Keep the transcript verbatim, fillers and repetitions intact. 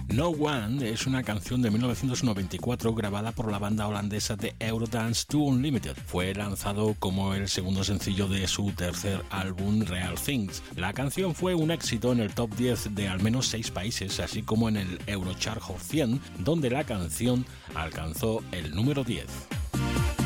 No One es una canción de mil novecientos noventa y cuatro grabada por la banda holandesa de Eurodance dos Unlimited. Fue lanzado como el segundo sencillo de su tercer álbum Real Things. La canción fue un éxito en el top diez de al menos seis países, así como en el Eurochart Hot cien, donde la canción alcanzó el número diez.